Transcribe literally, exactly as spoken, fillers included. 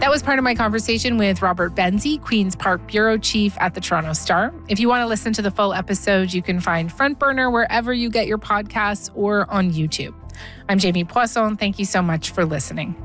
That was part of my conversation with Robert Benzie, Queen's Park Bureau Chief at the Toronto Star. If you want to listen to the full episode, you can find Front Burner wherever you get your podcasts or on YouTube. I'm Jamie Poisson. Thank you so much for listening.